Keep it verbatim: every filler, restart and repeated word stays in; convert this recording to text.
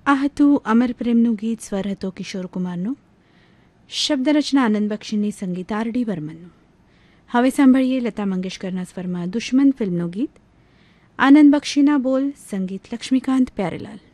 આ હતું અમર પ્રેમનું ગીત. સ્વર હતો કિશોર કુમારનો, શબ્દરચના આનંદ બક્ષીની, સંગીત આર ડી બર્મનનું. હવે સાંભળીએ લતા મંગેશકરના સ્વરમાં દુશ્મન ફિલ્મનું ગીત. આનંદ બક્ષીના બોલ, સંગીત લક્ષ્મીકાંત પ્યારેલાલ.